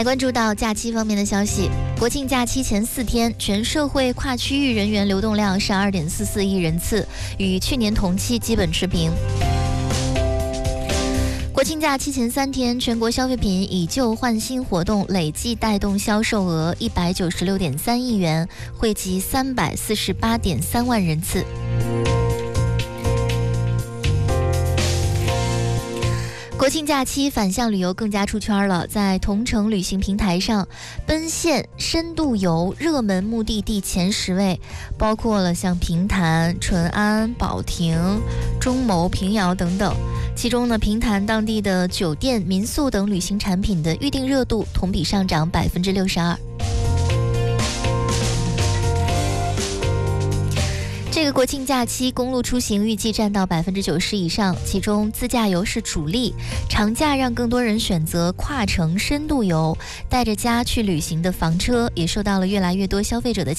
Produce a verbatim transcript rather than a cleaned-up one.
来关注到假期方面的消息，国庆假期前四天，全社会跨区域人员流动量是 二点四四亿人次，与去年同期基本持平。国庆假期前三天，全国消费品以旧换新活动累计带动销售额一百九十六点三亿元，惠及三百四十八点三万人次。国庆假期返乡旅游更加出圈了，在同程旅行平台上，奔现深度游热门目的地前十位，包括了像平潭、淳安、保亭、中牟、平遥等等。其中呢，平潭当地的酒店、民宿等旅行产品的预订热度同比上涨百分之六十二。这个国庆假期，公路出行预计占到百分之九十以上，其中自驾游是主力。长假让更多人选择跨城深度游，带着家去旅行的房车也受到了越来越多消费者的